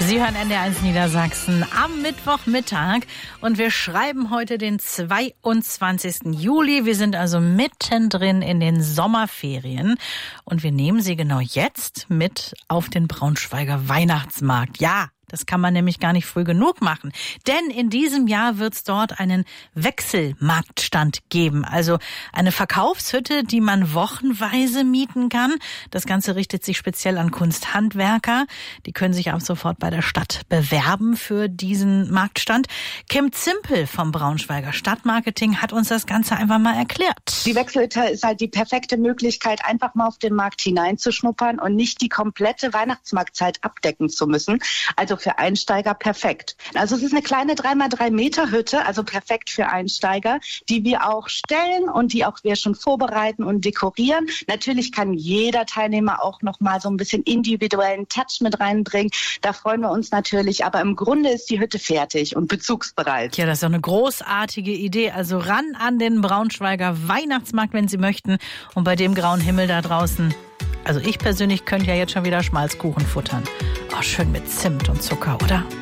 Sie hören NDR1 Niedersachsen am Mittwochmittag und wir schreiben heute den 22. Juli. Wir sind also mittendrin in den Sommerferien und wir nehmen Sie genau jetzt mit auf den Braunschweiger Weihnachtsmarkt. Ja, das kann man nämlich gar nicht früh genug machen. Denn in diesem Jahr wird es dort einen Wechselmarktstand geben. Also eine Verkaufshütte, die man wochenweise mieten kann. Das Ganze richtet sich speziell an Kunsthandwerker. Die können sich ab sofort bei der Stadt bewerben für diesen Marktstand. Kim Zimpel vom Braunschweiger Stadtmarketing hat uns das Ganze einfach mal erklärt. Die Wechselhütte ist halt die perfekte Möglichkeit, einfach mal auf den Markt hineinzuschnuppern und nicht die komplette Weihnachtsmarktzeit abdecken zu müssen. Also für Einsteiger perfekt. Also es ist eine kleine 3x3 Meter Hütte, also perfekt für Einsteiger, die wir auch stellen und die auch wir schon vorbereiten und dekorieren. Natürlich kann jeder Teilnehmer auch noch mal so ein bisschen individuellen Touch mit reinbringen. Da freuen wir uns natürlich, aber im Grunde ist die Hütte fertig und bezugsbereit. Ja, das ist doch eine großartige Idee. Also ran an den Braunschweiger Weihnachtsmarkt, wenn Sie möchten. Und bei dem grauen Himmel da draußen, also ich persönlich könnte ja jetzt schon wieder Schmalzkuchen futtern. Oh, schön mit Zimt und Zucker, oder?